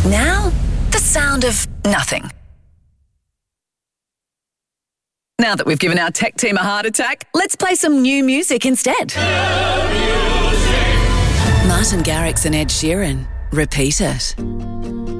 Now, the sound of nothing. Now that we've given our tech team a heart attack, let's play some new music instead. Martin Garrix and Ed Sheeran. Repeat It.